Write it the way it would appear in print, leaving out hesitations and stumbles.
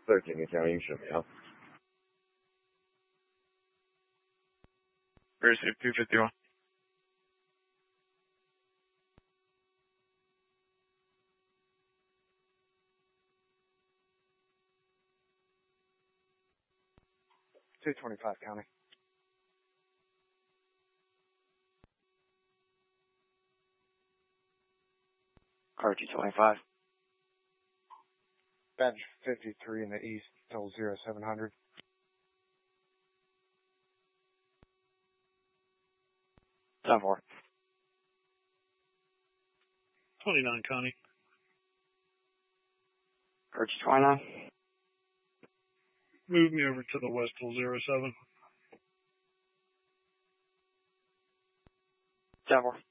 4景个江阴什么样 Receive 251. $225 County. Car 225. Badge 53 in the east, total 0700. Time for 29 Connie. Car 229. Move me over to the Westville 07. Time for